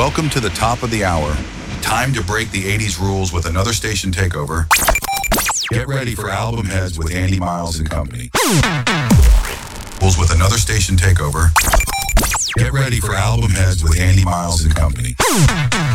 Welcome to the top of the hour. Time to break the 80s rules with another station takeover. Get ready for Album Heads with Andy Miles and Company. Rules with another station takeover. Get ready for Album Heads with Andy Miles and Company.